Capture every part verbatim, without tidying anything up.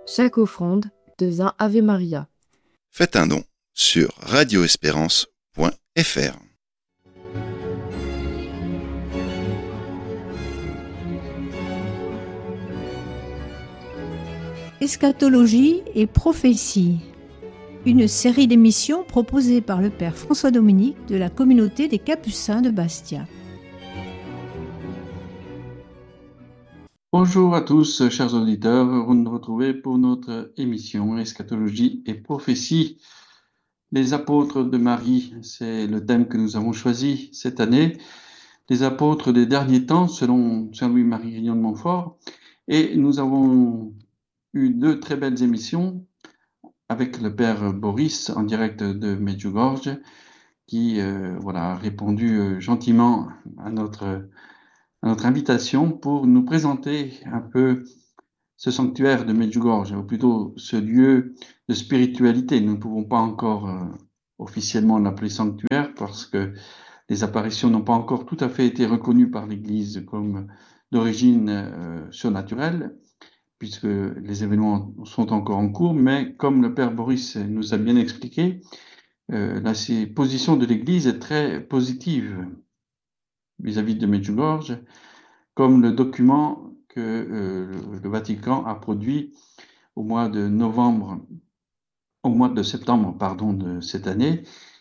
Chaque offrande devient Ave Maria. Faites un don sur radioespérance point f r. Eschatologie et prophétie, une série d'émissions proposée par le Père François Dominique de la communauté des Capucins de Bastia. Bonjour à tous, chers auditeurs, heureux de nous retrouver pour notre émission Eschatologie et prophétie. Les apôtres de Marie, c'est le thème que nous avons choisi cette année. Les apôtres des derniers temps, selon Saint Louis-Marie Grignon de Montfort. Et nous avons eu deux très belles émissions avec le Père Boris en direct de Medjugorje, qui euh, voilà, a répondu euh, gentiment à notre, à notre invitation pour nous présenter un peu ce sanctuaire de Medjugorje, ou plutôt ce lieu de spiritualité. Nous ne pouvons pas encore euh, officiellement l'appeler sanctuaire parce que les apparitions n'ont pas encore tout à fait été reconnues par l'Église comme d'origine euh, surnaturelle, puisque les événements sont encore en cours, mais comme le Père Boris nous a bien expliqué, euh, la position de l'Église est très positive vis-à-vis de Medjugorje, comme le document que euh, le Vatican a produit au mois de novembre, au mois de septembre, pardon, de cette année.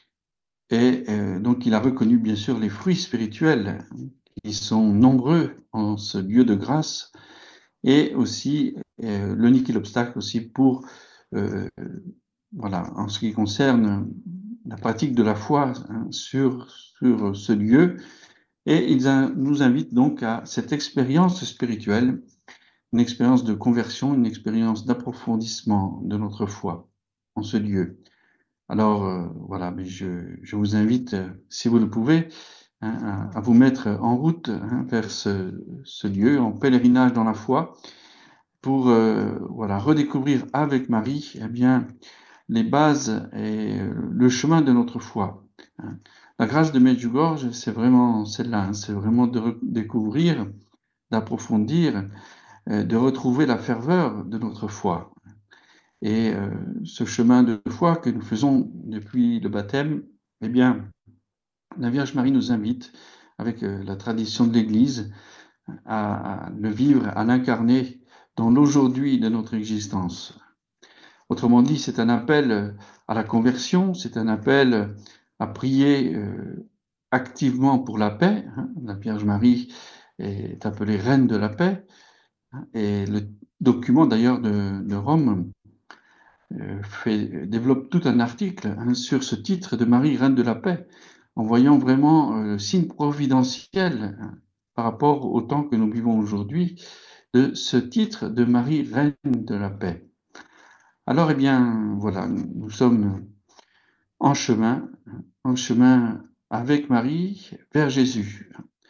Et euh, donc, il a reconnu, bien sûr, les fruits spirituels qui sont nombreux en ce lieu de grâce, et aussi euh, le niquer l'obstacle aussi pour, euh, voilà, en ce qui concerne la pratique de la foi hein, sur, sur ce lieu. Et il nous invite donc à cette expérience spirituelle, une expérience de conversion, une expérience d'approfondissement de notre foi en ce lieu. Alors euh, voilà, mais je, je vous invite, euh, si vous le pouvez, hein, à, à vous mettre en route hein, vers ce, ce lieu, en pèlerinage dans la foi, pour euh, voilà redécouvrir avec Marie eh bien les bases et euh, le chemin de notre foi. Hein. La grâce de Medjugorje, c'est vraiment celle-là, hein, c'est vraiment de redécouvrir, d'approfondir, euh, de retrouver la ferveur de notre foi. Et euh, ce chemin de foi que nous faisons depuis le baptême, eh bien, la Vierge Marie nous invite, avec euh, la tradition de l'Église, à, à le vivre, à l'incarner dans l'aujourd'hui de notre existence. Autrement dit, c'est un appel à la conversion, c'est un appel à prier euh, activement pour la paix. Hein. La Vierge Marie est appelée Reine de la paix. Hein, et le document d'ailleurs de, de Rome euh, fait, développe tout un article hein, sur ce titre de Marie, Reine de la paix, en voyant vraiment euh, le signe providentiel hein, par rapport au temps que nous vivons aujourd'hui, de ce titre de Marie, Reine de la paix. Alors, eh bien, voilà, nous, nous sommes en chemin, en chemin avec Marie vers Jésus.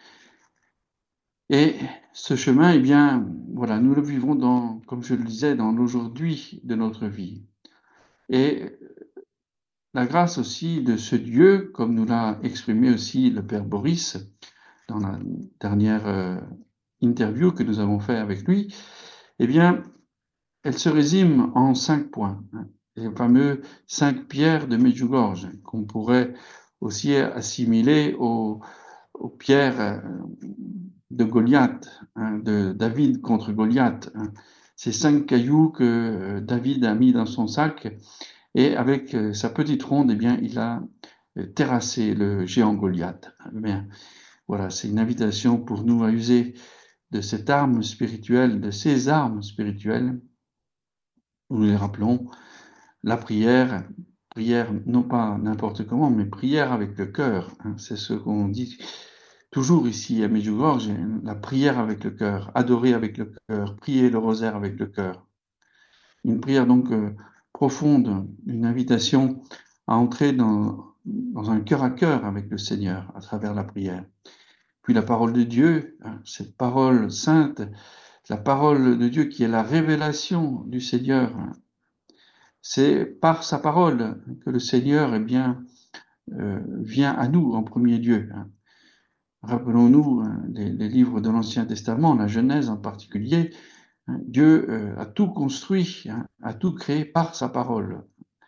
Et ce chemin, eh bien, voilà, nous le vivons dans, comme je le disais, dans l'aujourd'hui de notre vie. Et la grâce aussi de ce Dieu, comme nous l'a exprimé aussi le Père Boris dans la dernière euh, interview que nous avons fait avec lui, eh bien, elle se résume en cinq points. Hein, les fameux cinq pierres de Medjugorje, qu'on pourrait aussi assimiler aux, aux pierres de Goliath, hein, de David contre Goliath. Hein. Ces cinq cailloux que David a mis dans son sac, et avec sa petite ronde, eh bien, il a terrassé le géant Goliath. Bien, voilà, c'est une invitation pour nous à user de cette arme spirituelle, de ces armes spirituelles. Nous les rappelons, la prière, prière non pas n'importe comment, mais prière avec le cœur. Hein, c'est ce qu'on dit toujours ici à Medjugorje, la prière avec le cœur, adorer avec le cœur, prier le rosaire avec le cœur. Une prière donc euh, profonde, une invitation à entrer dans, dans un cœur à cœur avec le Seigneur à travers la prière. Puis la parole de Dieu, hein, cette parole sainte, la parole de Dieu qui est la révélation du Seigneur. Hein. C'est par sa parole que le Seigneur eh bien, euh, vient à nous en premier lieu. Hein. Rappelons-nous hein, les, les livres de l'Ancien Testament, la Genèse en particulier, Hein, Dieu euh, a tout construit, hein, a tout créé par sa parole.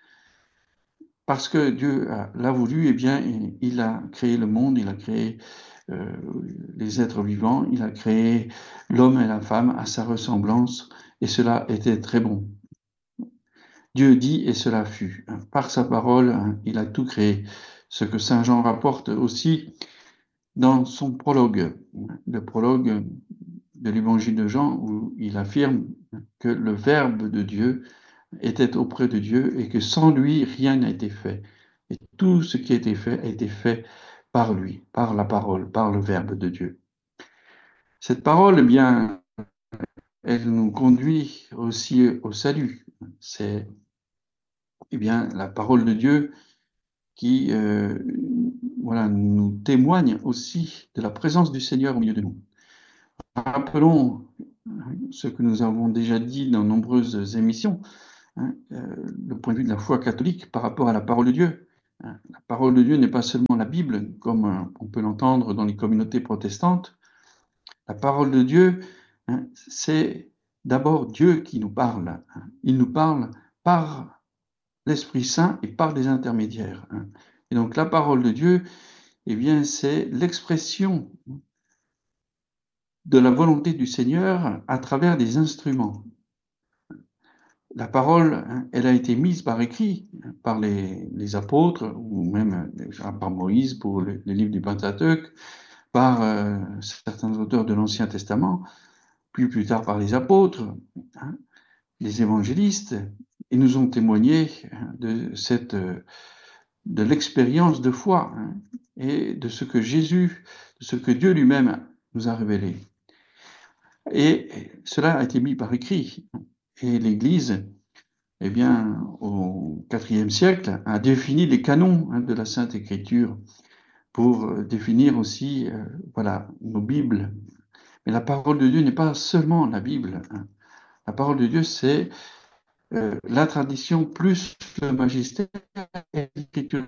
Parce que Dieu a- l'a voulu, eh bien, il, il a créé le monde, il a créé euh, les êtres vivants, il a créé l'homme et la femme à sa ressemblance, et cela était très bon. Dieu dit et cela fut. Par sa parole, hein, il a tout créé. Ce que Saint Jean rapporte aussi dans son prologue, le prologue de l'évangile de Jean, où il affirme que le Verbe de Dieu était auprès de Dieu et que sans lui, rien n'a été fait. Et tout ce qui a été fait a été fait par lui, par la parole, par le Verbe de Dieu. Cette parole, eh bien, elle nous conduit aussi au salut. C'est, eh bien, la parole de Dieu qui, euh, voilà, nous témoigne aussi de la présence du Seigneur au milieu de nous. Rappelons ce que nous avons déjà dit dans nombreuses émissions, hein, euh, le point de vue de la foi catholique par rapport à la parole de Dieu. Hein, la parole de Dieu n'est pas seulement la Bible, comme euh, on peut l'entendre dans les communautés protestantes. La parole de Dieu, hein, c'est d'abord Dieu qui nous parle. Hein. Il nous parle par l'Esprit Saint et par des intermédiaires. Hein. Et donc la parole de Dieu, eh bien, c'est l'expression de la volonté du Seigneur à travers des instruments. La parole, hein, elle a été mise par écrit par les, les apôtres, ou même par Moïse pour le, le livre du Pentateuque, par euh, certains auteurs de l'Ancien Testament, puis plus tard par les apôtres, hein, les évangélistes, ils nous ont témoigné hein, de cette, de l'expérience de foi hein, et de ce que Jésus, de ce que Dieu lui-même nous a révélé. Et cela a été mis par écrit. Et l'Église, eh bien, au quatrième siècle, a défini les canons hein, de la Sainte Écriture pour définir aussi, euh, voilà, nos Bibles. Mais la parole de Dieu n'est pas seulement la Bible. Hein. La parole de Dieu, c'est euh, la tradition plus le magistère et l'écriture.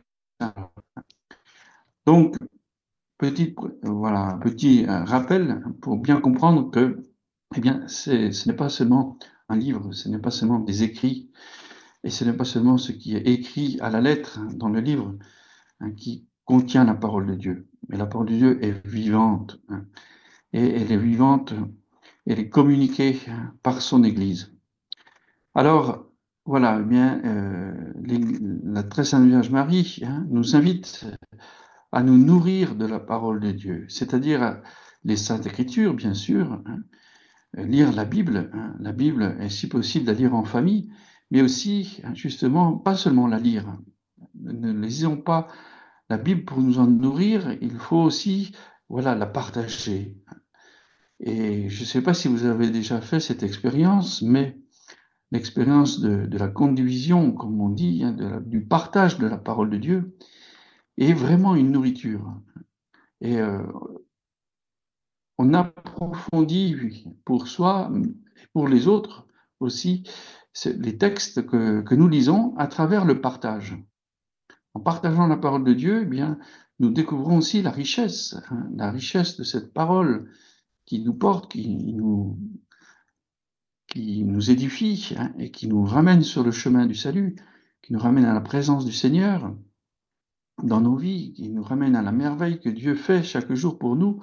Donc, petit, voilà, petit euh, rappel pour bien comprendre que, eh bien, c'est, ce n'est pas seulement un livre, ce n'est pas seulement des écrits, et ce n'est pas seulement ce qui est écrit à la lettre hein, dans le livre hein, qui contient la parole de Dieu, mais la parole de Dieu est vivante, hein, et elle est vivante, elle est communiquée hein, par son Église. Alors, voilà, eh bien, euh, les, la très sainte Vierge Marie hein, nous invite à nous nourrir de la parole de Dieu, c'est-à-dire les Saintes Écritures, bien sûr, hein, lire la Bible. Hein, la Bible est si possible à lire en famille, mais aussi, hein, justement, pas seulement la lire. Ne lisons pas la Bible pour nous en nourrir, il faut aussi, voilà, la partager. Et je ne sais pas si vous avez déjà fait cette expérience, mais l'expérience de, de la condivision, comme on dit, hein, de la, du partage de la parole de Dieu, est vraiment une nourriture. Et euh, on approfondit pour soi et pour les autres aussi les textes que, que nous lisons à travers le partage. En partageant la parole de Dieu, eh bien, nous découvrons aussi la richesse, hein, la richesse de cette parole qui nous porte, qui nous, qui nous édifie hein, et qui nous ramène sur le chemin du salut, qui nous ramène à la présence du Seigneur dans nos vies, qui nous ramène à la merveille que Dieu fait chaque jour pour nous.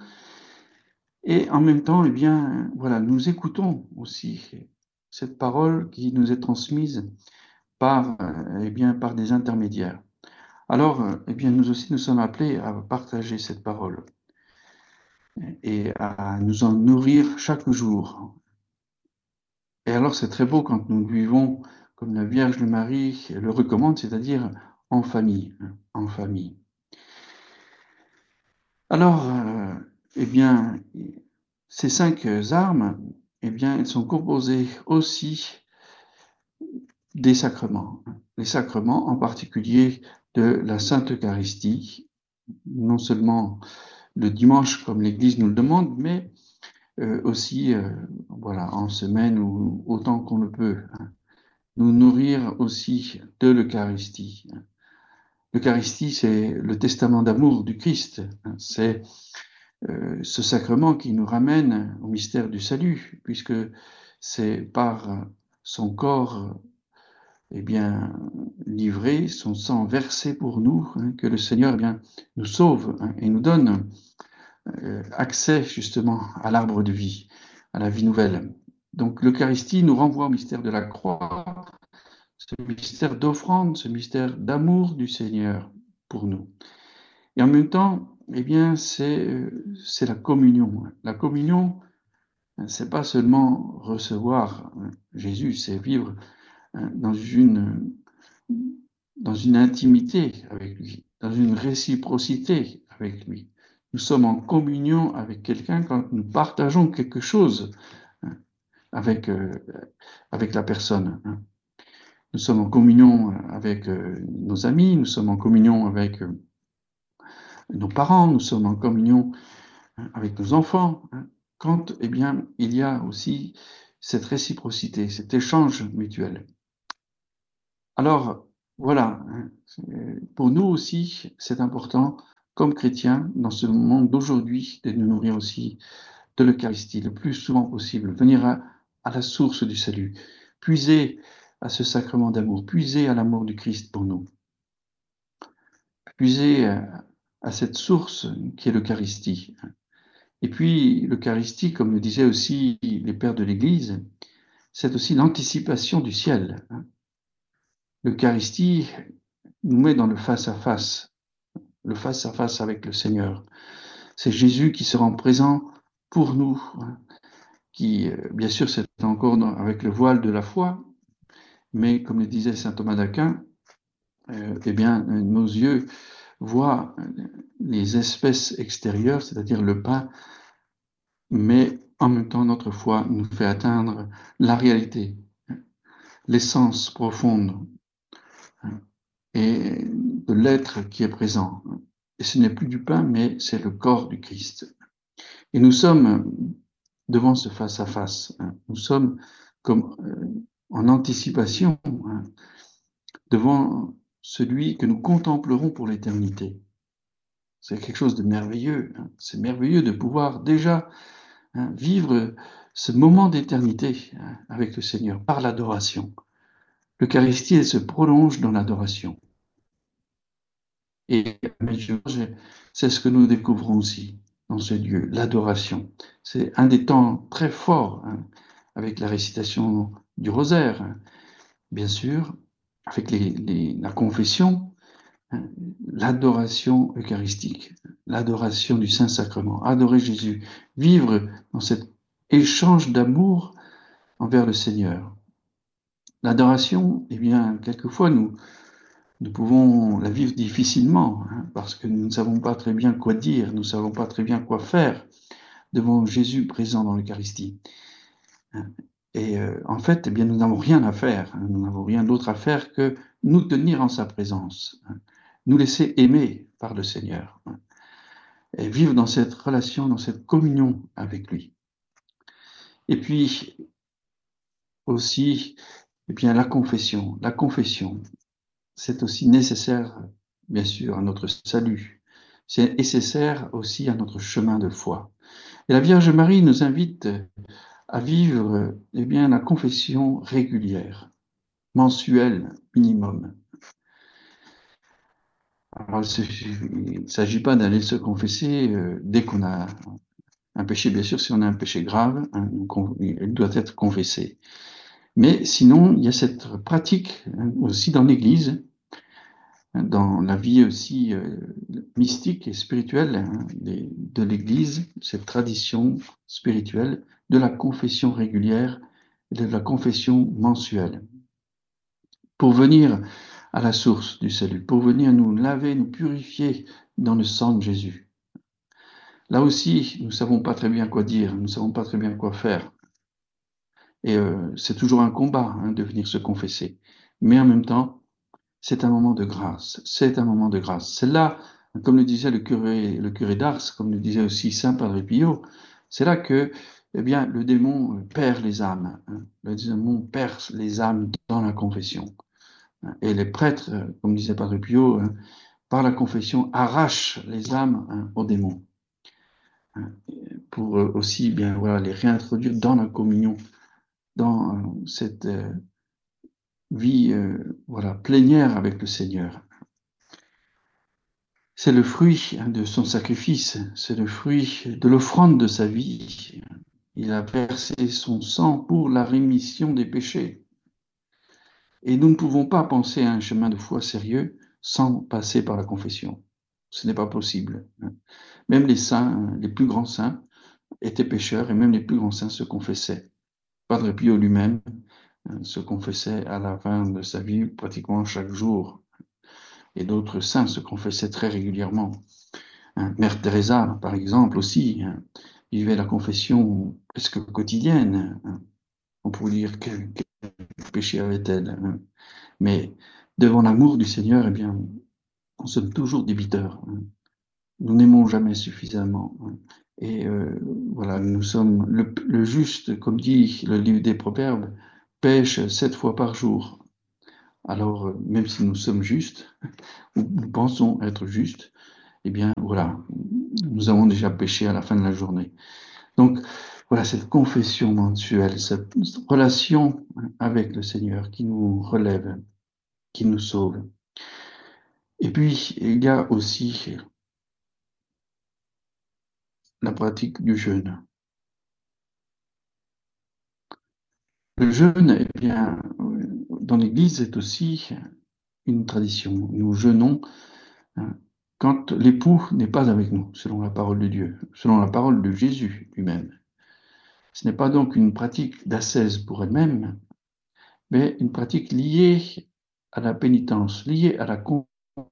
Et en même temps, eh bien, voilà, nous écoutons aussi cette parole qui nous est transmise par, eh bien, par des intermédiaires. Alors, eh bien, nous aussi, nous sommes appelés à partager cette parole et à nous en nourrir chaque jour. Et alors, c'est très beau quand nous vivons comme la Vierge de Marie le recommande, c'est-à-dire en famille, en famille. Alors, euh, eh bien, ces cinq armes, eh bien, elles sont composées aussi des sacrements. Les sacrements, en particulier de la Sainte Eucharistie, non seulement le dimanche comme l'Église nous le demande, mais euh, aussi, euh, voilà, en semaine ou autant qu'on le peut, hein, nous nourrir aussi de l'Eucharistie. L'Eucharistie, c'est le testament d'amour du Christ. Hein, c'est euh, ce sacrement qui nous ramène au mystère du salut, puisque c'est par son corps eh bien, livré, son sang versé pour nous, hein, que le Seigneur eh bien, nous sauve hein, et nous donne euh, accès justement à l'arbre de vie, à la vie nouvelle. Donc l'Eucharistie nous renvoie au mystère de la croix, ce mystère d'offrande, ce mystère d'amour du Seigneur pour nous. Et en même temps, eh bien, c'est euh, c'est la communion. La communion, c'est pas seulement recevoir hein, Jésus, c'est vivre hein, dans une dans une intimité avec lui, dans une réciprocité avec lui. Nous sommes en communion avec quelqu'un quand nous partageons quelque chose hein, avec, euh, avec la personne. Hein. Nous sommes en communion avec euh, nos amis, nous sommes en communion avec euh, nos parents, nous sommes en communion hein, avec nos enfants. Hein, quand, eh bien, il y a aussi cette réciprocité, cet échange mutuel. Alors, voilà, hein, pour nous aussi, c'est important, comme chrétiens, dans ce monde d'aujourd'hui, de nous nourrir aussi de l'Eucharistie le plus souvent possible, venir à, à la source du salut, puiser à ce sacrement d'amour, puiser à l'amour du Christ pour nous, puiser à, à cette source qui est l'Eucharistie. Et puis, l'Eucharistie, comme le disaient aussi les pères de l'Église, c'est aussi l'anticipation du ciel. L'Eucharistie nous met dans le face-à-face, le face-à-face avec le Seigneur. C'est Jésus qui se rend présent pour nous, qui, bien sûr, c'est encore avec le voile de la foi, mais comme le disait saint Thomas d'Aquin, euh, eh bien, nos yeux voient les espèces extérieures, c'est-à-dire le pain, mais en même temps, notre foi nous fait atteindre la réalité, l'essence profonde et de l'être qui est présent. Et ce n'est plus du pain, mais c'est le corps du Christ. Et nous sommes devant ce face-à-face. Hein. Nous sommes comme euh, en anticipation hein, devant celui que nous contemplerons pour l'éternité. C'est quelque chose de merveilleux. Hein. C'est merveilleux de pouvoir déjà hein, vivre ce moment d'éternité hein, avec le Seigneur par l'adoration. L'Eucharistie, elle se prolonge dans l'adoration. Et c'est ce que nous découvrons aussi dans ce Dieu, l'adoration. C'est un des temps très forts hein, avec la récitation du rosaire, hein, bien sûr, avec les, les, la confession, hein, l'adoration eucharistique, l'adoration du Saint-Sacrement, adorer Jésus, vivre dans cet échange d'amour envers le Seigneur. L'adoration, eh bien, quelquefois, nous, nous pouvons la vivre difficilement, hein, parce que nous ne savons pas très bien quoi dire, nous ne savons pas très bien quoi faire devant Jésus présent dans l'Eucharistie. Et euh, en fait, eh bien, nous n'avons rien à faire, hein, nous n'avons rien d'autre à faire que nous tenir en sa présence, hein, nous laisser aimer par le Seigneur, hein, et vivre dans cette relation, dans cette communion avec lui. Et puis, aussi, eh bien, la confession. La confession, c'est aussi nécessaire, bien sûr, à notre salut. C'est nécessaire aussi à notre chemin de foi. Et la Vierge Marie nous invite à vivre eh bien, la confession régulière, mensuelle minimum. Alors, il ne s'agit pas d'aller se confesser euh, dès qu'on a un péché, bien sûr, si on a un péché grave, hein, il doit être confessé. Mais sinon, il y a cette pratique hein, aussi dans l'Église, dans la vie aussi euh, mystique et spirituelle hein, de, de l'Église, cette tradition spirituelle de la confession régulière et de la confession mensuelle. Pour venir à la source du salut, pour venir nous laver, nous purifier dans le sang de Jésus. Là aussi, nous ne savons pas très bien quoi dire, nous ne savons pas très bien quoi faire. Et euh, c'est toujours un combat hein, de venir se confesser. Mais en même temps, c'est un moment de grâce. C'est un moment de grâce. C'est là, comme le disait le curé, le curé d'Ars, comme le disait aussi Saint Padre Pio, c'est là que, eh bien, le démon perd les âmes. Hein. Le démon perd les âmes dans la confession. Et les prêtres, comme disait Padre Pio, hein, par la confession, arrachent les âmes hein, aux démons. Hein, pour aussi bien voilà, les réintroduire dans la communion dans euh, cette euh, vie euh, voilà, plénière avec le Seigneur. C'est le fruit hein, de son sacrifice, c'est le fruit de l'offrande de sa vie. Il a versé son sang pour la rémission des péchés. Et nous ne pouvons pas penser à un chemin de foi sérieux sans passer par la confession. Ce n'est pas possible. Même les saints, les plus grands saints, étaient pécheurs et même les plus grands saints se confessaient. Padre Pio lui-même se confessait à la fin de sa vie pratiquement chaque jour. Et d'autres saints se confessaient très régulièrement. Mère Teresa, par exemple, aussi, vivait la confession presque quotidienne. On pourrait dire quel, quel péché avait-elle. Mais devant l'amour du Seigneur, eh bien, nous sommes toujours débiteurs. Nous n'aimons jamais suffisamment. Et euh, voilà, nous sommes le, le juste, comme dit le livre des Proverbes, pêche sept fois par jour. Alors, euh, même si nous sommes justes, ou nous pensons être justes, eh bien, voilà, nous avons déjà péché à la fin de la journée. Donc, voilà, cette confession mensuelle, cette relation avec le Seigneur qui nous relève, qui nous sauve. Et puis, il y a aussi la pratique du jeûne. Le jeûne, eh bien, dans l'Église, est aussi une tradition. Nous jeûnons hein, quand l'époux n'est pas avec nous, selon la parole de Dieu, selon la parole de Jésus lui-même. Ce n'est pas donc une pratique d'ascèse pour elle-même, mais une pratique liée à la pénitence, liée à la conversion.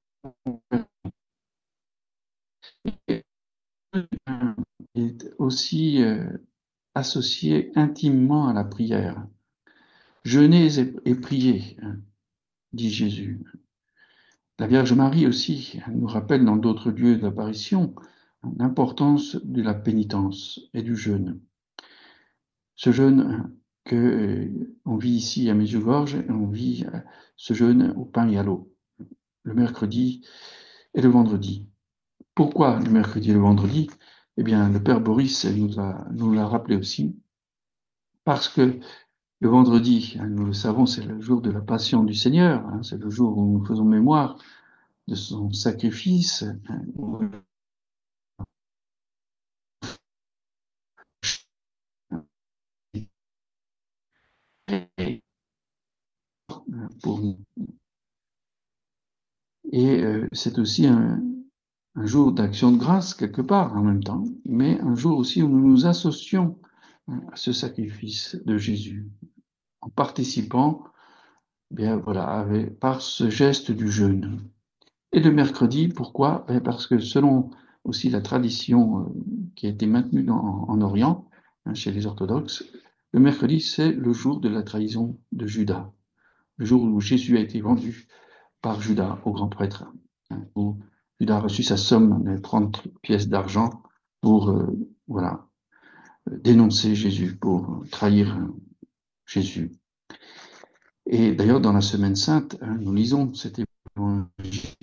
Est aussi euh, associée intimement à la prière. Jeûnez et, et priez, hein, dit Jésus. La Vierge Marie aussi nous rappelle dans d'autres lieux d'apparition l'importance de la pénitence et du jeûne. Ce jeûne que euh, on vit ici à Medjugorje, on vit euh, ce jeûne au pain et à l'eau, le mercredi et le vendredi. Pourquoi le mercredi et le vendredi? Eh bien, le Père Boris nous a, nous l'a rappelé aussi, parce que le vendredi, nous le savons, c'est le jour de la passion du Seigneur, hein, c'est le jour où nous faisons mémoire de son sacrifice. Pour nous. Et euh, c'est aussi un, un jour d'action de grâce quelque part en même temps, mais un jour aussi où nous nous associons à ce sacrifice de Jésus en participant, bien voilà, avec, par ce geste du jeûne. Et le mercredi, pourquoi? Ben parce que selon aussi la tradition euh, qui a été maintenue dans, en Orient, hein, chez les orthodoxes, le mercredi c'est le jour de la trahison de Judas, le jour où Jésus a été vendu par Judas au grand prêtre, hein, où Judas a reçu sa somme de trente pièces d'argent pour euh, voilà, dénoncer Jésus, pour trahir Jésus. Et d'ailleurs, dans la Semaine Sainte, hein, nous lisons cet évangile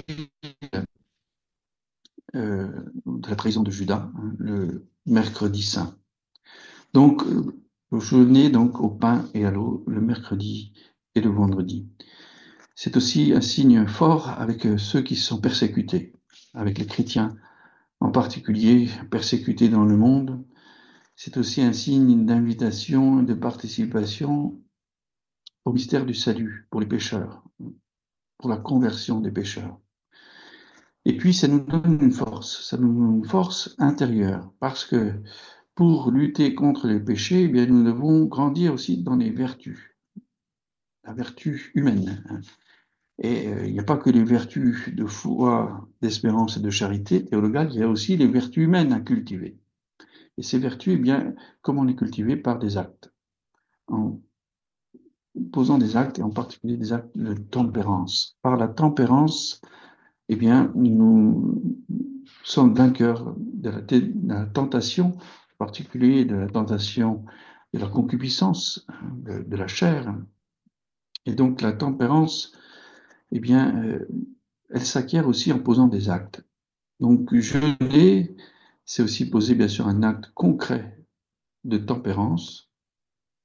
euh, de la trahison de Judas, hein, le mercredi saint. Donc, euh, jeûner donc au pain et à l'eau le mercredi et le vendredi. C'est aussi un signe fort avec ceux qui sont persécutés, avec les chrétiens en particulier persécutés dans le monde. C'est aussi un signe d'invitation, de participation au mystère du salut pour les pécheurs, pour la conversion des pécheurs. Et puis, ça nous donne une force, ça nous donne une force intérieure, parce que pour lutter contre les péchés, eh bien, nous devons grandir aussi dans les vertus, la vertu humaine. Et euh, il n'y a pas que les vertus de foi, d'espérance et de charité théologale, il y a aussi les vertus humaines à cultiver. Et ces vertus, eh bien, comment les cultiver? Par des actes. En posant des actes, et en particulier des actes de tempérance. Par la tempérance, eh bien, nous sommes vainqueurs de la, de la tentation, en particulier de la tentation de la concupiscence, de, de la chair. Et donc, la tempérance, eh bien, euh, elle s'acquiert aussi en posant des actes. Donc, jeûner, c'est aussi poser, bien sûr, un acte concret de tempérance,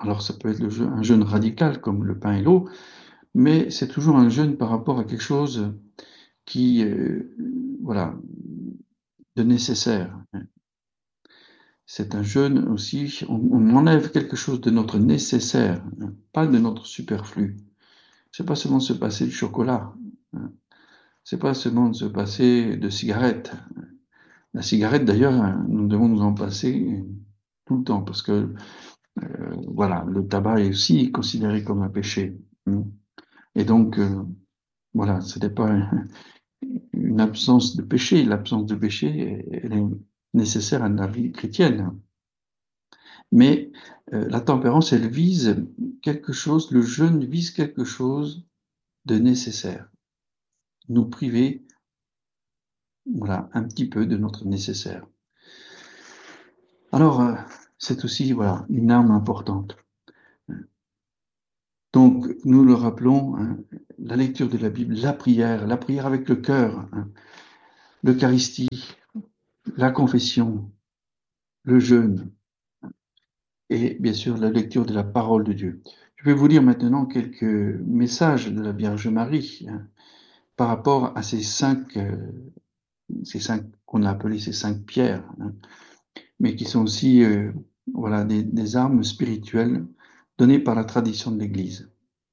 Alors ça peut être le je- un jeûne radical comme le pain et l'eau, mais c'est toujours un jeûne par rapport à quelque chose qui, euh, voilà, de nécessaire. C'est un jeûne aussi, on, on enlève quelque chose de notre nécessaire, hein, pas de notre superflu. C'est pas seulement se passer du chocolat, hein. C'est pas seulement se passer de cigarettes. La cigarette, d'ailleurs, hein, nous devons nous en passer tout le temps parce que, euh, voilà, le tabac est aussi considéré comme un péché, hein. Et donc, euh, voilà, ce n'est pas un- une absence de péché. L'absence de péché, elle est nécessaire à la vie chrétienne. Mais euh, la tempérance, elle vise quelque chose, le jeûne vise quelque chose de nécessaire. Nous priver, voilà, un petit peu de notre nécessaire. Alors, euh, c'est aussi, voilà, une arme importante. Donc, nous le rappelons, hein, la lecture de la Bible, la prière, la prière avec le cœur, hein, l'Eucharistie, la confession, le jeûne et bien sûr la lecture de la parole de Dieu. Je vais vous lire maintenant quelques messages de la Vierge Marie, hein, par rapport à ces cinq, euh, ces cinq qu'on a appelés ces cinq pierres, hein, mais qui sont aussi euh, voilà, des, des armes spirituelles données par la tradition de l'Église.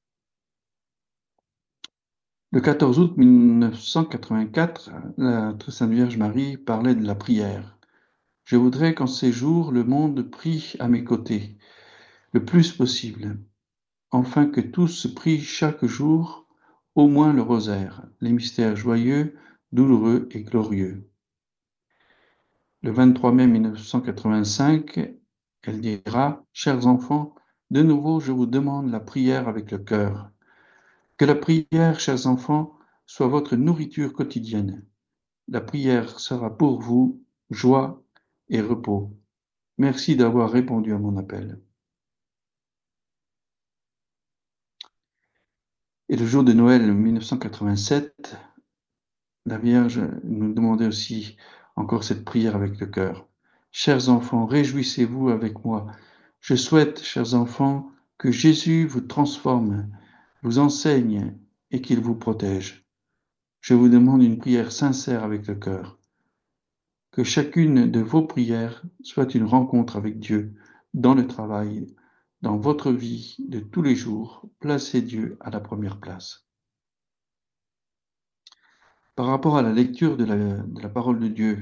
Le quatorze août mille neuf cent quatre-vingt-quatre, la Très Sainte Vierge Marie parlait de la prière. Je voudrais qu'en ces jours, le monde prie à mes côtés, le plus possible, afin que tous prient chaque jour au moins le rosaire, les mystères joyeux, douloureux et glorieux. Le vingt-trois mai mille neuf cent quatre-vingt-cinq, elle dira, chers enfants, de nouveau je vous demande la prière avec le cœur. Que la prière, chers enfants, soit votre nourriture quotidienne. La prière sera pour vous joie et repos. Merci d'avoir répondu à mon appel. Et le jour de Noël mille neuf cent quatre-vingt-sept, la Vierge nous demandait aussi encore cette prière avec le cœur. Chers enfants, réjouissez-vous avec moi. Je souhaite, chers enfants, que Jésus vous transforme, vous enseigne et qu'il vous protège. Je vous demande une prière sincère avec le cœur. Que chacune de vos prières soit une rencontre avec Dieu dans le travail, dans votre vie de tous les jours. Placez Dieu à la première place. Par rapport à la lecture de la, de la parole de Dieu,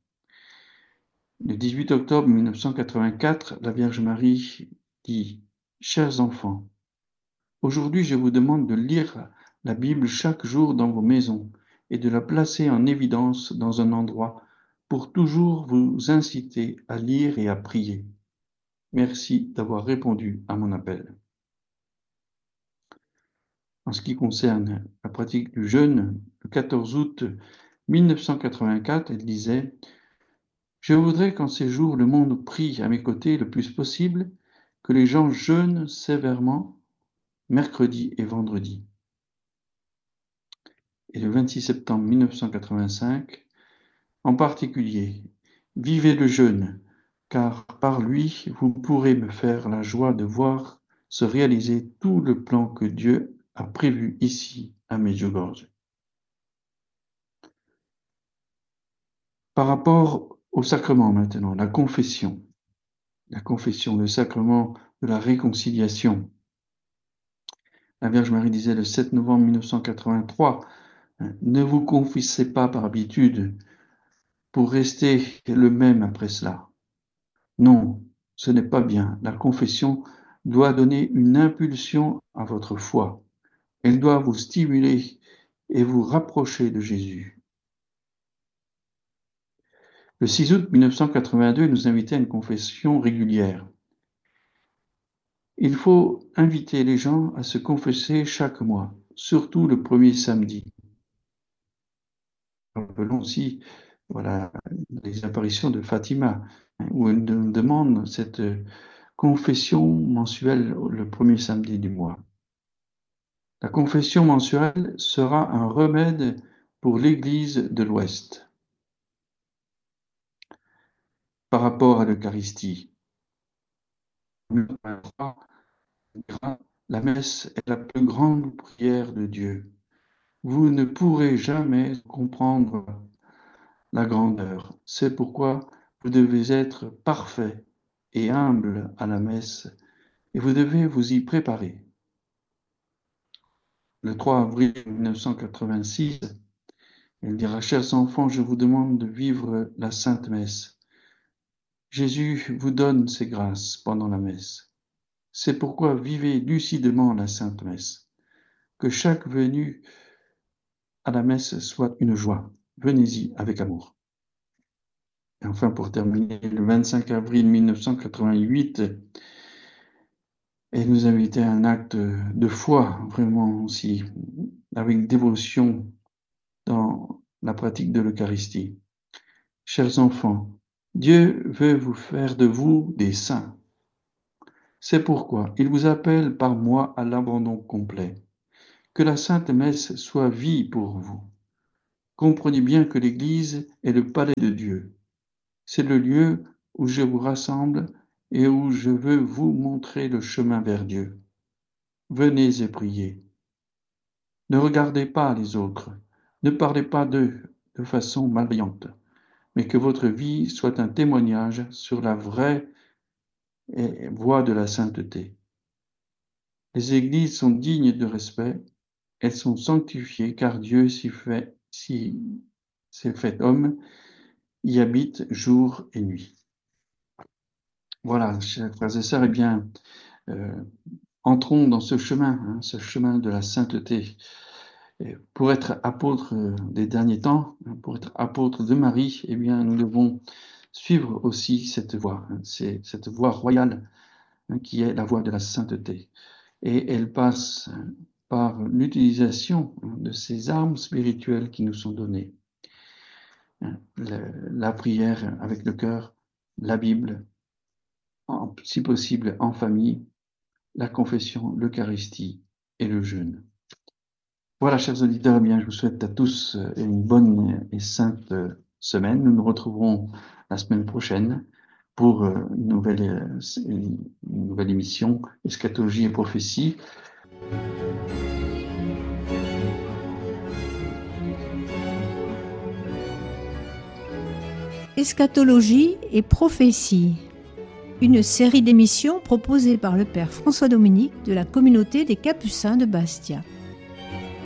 le dix-huit octobre mille neuf cent quatre-vingt-quatre, la Vierge Marie dit « Chers enfants, aujourd'hui je vous demande de lire la Bible chaque jour dans vos maisons et de la placer en évidence dans un endroit pour toujours vous inciter à lire et à prier. Merci d'avoir répondu à mon appel. » En ce qui concerne la pratique du jeûne, le quatorze août mille neuf cent quatre-vingt-quatre, elle disait « Je voudrais qu'en ces jours le monde prie à mes côtés le plus possible, que les gens jeûnent sévèrement mercredi et vendredi. » Et le vingt-six septembre mille neuf cent quatre-vingt-cinq, en particulier, vivez le jeûne, car par lui vous pourrez me faire la joie de voir se réaliser tout le plan que Dieu a prévu ici à Medjugorje. Par rapport au sacrement maintenant, la confession, la confession, le sacrement de la réconciliation. La Vierge Marie disait le sept novembre mille neuf cent quatre-vingt-trois, ne vous confessez pas par habitude pour rester le même après cela. Non, ce n'est pas bien. La confession doit donner une impulsion à votre foi. Elle doit vous stimuler et vous rapprocher de Jésus. Le six août mille neuf cent quatre-vingt-deux nous invitait à une confession régulière. Il faut inviter les gens à se confesser chaque mois, surtout le premier samedi. Rappelons aussi voilà, les apparitions de Fatima, hein, où elle nous demande cette confession mensuelle le premier samedi du mois. La confession mensuelle sera un remède pour l'Église de l'Ouest. Par rapport à l'Eucharistie, La messe est la plus grande prière de Dieu. Vous ne pourrez jamais comprendre la grandeur. C'est pourquoi vous devez être parfait et humble à la messe et vous devez vous y préparer. Le trois avril mille neuf cent quatre-vingt-six, elle dira « Chers enfants, je vous demande de vivre la Sainte Messe. Jésus vous donne ses grâces pendant la messe. C'est pourquoi vivez lucidement la Sainte Messe. Que chaque venue à la messe soit une joie. Venez-y avec amour. » Et enfin, pour terminer, le vingt-cinq avril mille neuf cent quatre-vingt-huit, elle nous invitait à un acte de foi, vraiment aussi, avec dévotion dans la pratique de l'Eucharistie. Chers enfants, Dieu veut vous faire de vous des saints. C'est pourquoi il vous appelle par moi à l'abandon complet. Que la Sainte Messe soit vie pour vous. Comprenez bien que l'Église est le palais de Dieu. C'est le lieu où je vous rassemble et où je veux vous montrer le chemin vers Dieu. Venez et priez. Ne regardez pas les autres, ne parlez pas d'eux de façon malveillante, mais que votre vie soit un témoignage sur la vraie voie de la sainteté. Les églises sont dignes de respect, elles sont sanctifiées car Dieu s'y fait, s'y, s'est fait homme, y habite jour et nuit. Voilà, chers frères et sœurs, eh bien, euh, entrons dans ce chemin, hein, ce chemin de la sainteté. Et pour être apôtre des derniers temps, pour être apôtre de Marie, eh bien, nous devons suivre aussi cette voie, hein, c'est cette voie royale hein, qui est la voie de la sainteté. Et elle passe par l'utilisation de ces armes spirituelles qui nous sont données. La, la prière avec le cœur, la Bible, en, si possible en famille, la confession, l'Eucharistie et le jeûne. Voilà, chers auditeurs, eh bien, je vous souhaite à tous une bonne et sainte semaine. Nous nous retrouverons la semaine prochaine pour une nouvelle, une nouvelle émission, Eschatologie et prophétie. Eschatologie et prophétie, une série d'émissions proposée par le Père François Dominique de la communauté des Capucins de Bastia.